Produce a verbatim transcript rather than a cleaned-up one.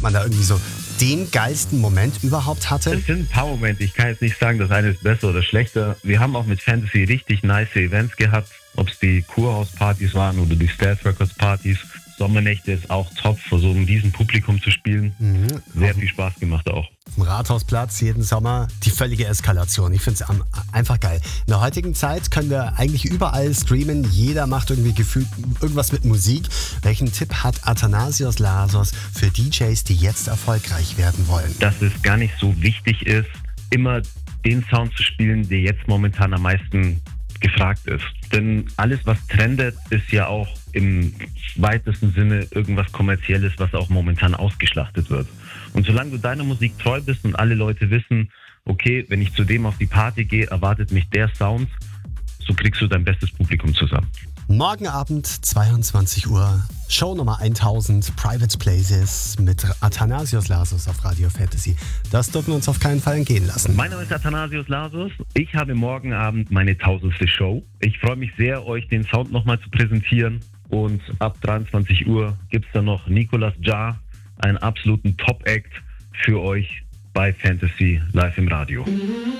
ob man da irgendwie so den geilsten Moment überhaupt hatte? Es sind ein paar Momente. Ich kann jetzt nicht sagen, das eine ist besser oder schlechter. Wir haben auch mit Fantasy richtig nice Events gehabt. Ob es die Kurhaus-Partys waren oder die Stealth Records-Partys. Sommernächte ist auch top, versuchen diesen Publikum zu spielen. Mhm. Sehr viel Spaß gemacht auch. Im Rathausplatz jeden Sommer die völlige Eskalation. Ich finde es einfach geil. In der heutigen Zeit können wir eigentlich überall streamen. Jeder macht irgendwie gefühlt irgendwas mit Musik. Welchen Tipp hat Athanasios Lasos für D Js, die jetzt erfolgreich werden wollen? Dass es gar nicht so wichtig ist, immer den Sound zu spielen, der jetzt momentan am meisten gefragt ist. Denn alles, was trendet, ist ja auch im weitesten Sinne irgendwas Kommerzielles, was auch momentan ausgeschlachtet wird. Und solange du deiner Musik treu bist und alle Leute wissen, okay, wenn ich zu dem auf die Party gehe, erwartet mich der Sound, so kriegst du dein bestes Publikum zusammen. Morgen Abend, zweiundzwanzig Uhr, Show Nummer tausend, Private Places mit Athanasios Lasos auf Radio Fantasy. Das dürfen wir uns auf keinen Fall entgehen lassen. Mein Name ist Athanasios Lasos. Ich habe morgen Abend meine tausendste Show. Ich freue mich sehr, euch den Sound nochmal zu präsentieren. Und ab dreiundzwanzig Uhr gibt es dann noch Nicolas Jar, einen absoluten Top-Act für euch bei Fantasy live im Radio.